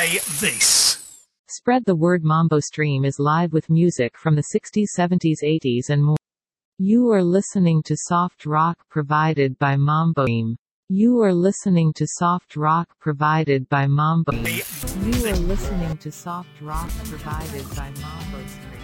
Play this. Spread the word. Mambo Stream is live with music from the 60s, 70s, 80s and more. You are listening to soft rock provided by Mambo Stream. You are listening to soft rock provided by Mambo. You are listening to soft rock provided by Mambo Stream.